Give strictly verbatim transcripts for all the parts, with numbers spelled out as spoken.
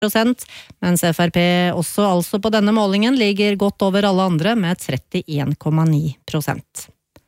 prosent, mens F R P også altså på denne målingen ligger godt over alle andre med trettien komma ni prosent.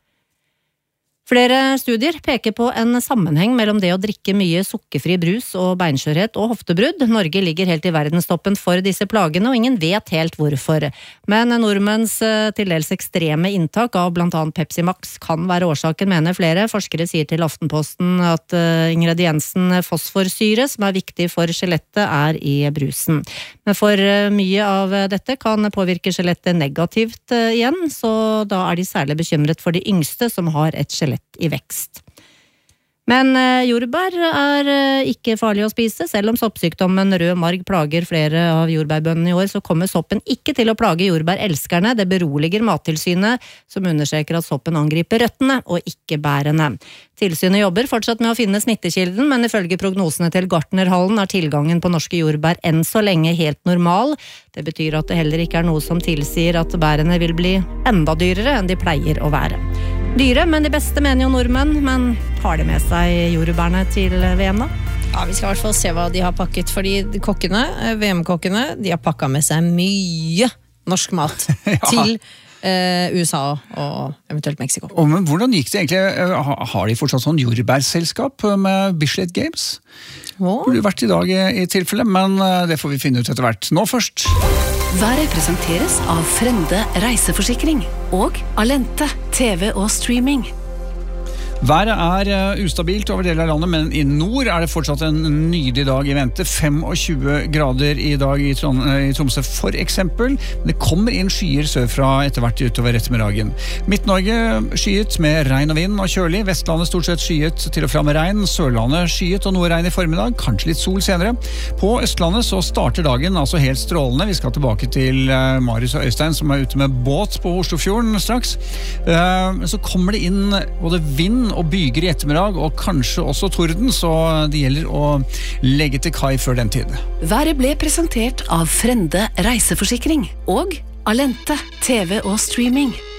Flere studier peker på en sammenheng mellom det å drikke mye sukkerfri brus og beinskjørhet og hoftebrudd. Norge ligger helt i verdenstoppen for disse plagene, og ingen vet helt hvorfor. Men nordmenns til dels ekstreme inntak av blant annet Pepsi Max kan være årsaken, mener flere. Forskere sier til Aftenposten at ingrediensen fosforsyre, som er viktig for skjelettet, er i brusen. Men for mye av dette kan påvirke skjelettet negativt igjen, så da er de særlig bekymret for de yngste som har et skjelett i vekst. Men jordbær er ikke farlig å spise. Selv om soppsykdommen rød marg plager flere av jordbærbøndene i år, så kommer soppen ikke til å plage jordbærelskerne. Det beroliger Mattilsynet, som understreker at soppen angriper røttene og ikke bærene. Tilsynet jobber fortsatt med å finne smittekilden, men ifølge prognosene til Gartnerhallen er tilgangen på norske jordbær enn så lenge helt normal. Det betyr at det heller ikke er noe som tilsier at bærene vil bli enda dyrere enn de pleier å være. Dyre, men de beste mener jo nordmenn, men har de med seg jordbærene til V M da? Ja, vi skal i hvert fall se hva de har pakket, fordi kokkene, V M-kokkene, de har pakket med seg mye norsk mat ja. til eh, U S A og eventuelt Mexico. Og, men hvordan gikk det egentlig? Har de fortsatt sånn jordbærselskap med Bislett Games? Oh. Det har vært i dag i, i tilfelle, men det får vi finne ut etter hvert. Nå først. Været presenteres av Frende reiseforsikring og Alente T V og streaming. Været er ustabilt over deler av landet, men i nord er det fortsatt en nydelig dag i vente. tjuefem grader i dag i, Trond- i Tromsø for eksempel. Men det kommer inn skyer sørfra etter hvert utover ettermiddagen. Midt-Norge skyet med regn og vind og kjølig. Vestlandet stort sett skyet til og fra med regn. Sørlandet skyet og noe regn i formiddag. Kanskje litt sol senere. På Østlandet så starter dagen altså helt strålende. Vi skal tilbake til Marius og Øystein som er ute med båt på Oslofjorden straks. Så kommer det inn både vind og byger i ettermiddag, og kanskje også torden, så det gjelder å legge til kai før den tid. Været ble presentert av Frende reiseforsikring og Alente T V og streaming.